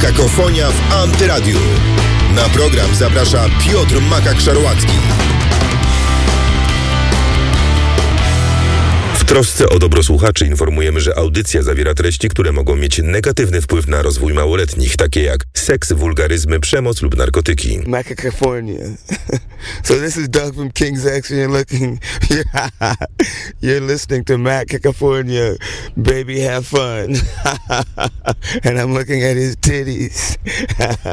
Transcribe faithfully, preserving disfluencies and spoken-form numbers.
Kakofonia w Antyradiu. Na program zaprasza Piotr Makak-Szarłacki. W trosce o dobro słuchaczy informujemy, że audycja zawiera treści, które mogą mieć negatywny wpływ na rozwój małoletnich, takie jak seks, wulgaryzmy, przemoc lub narkotyki. Makak-California. So this is Doug from King's Action. You're looking, you're listening to Makak-California. Baby, have fun. And I'm looking at his titties.